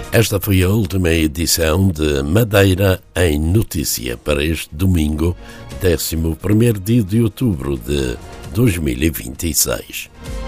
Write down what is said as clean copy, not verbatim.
Esta foi a última edição de Madeira em Notícia para este domingo, 11º dia de outubro de 2026.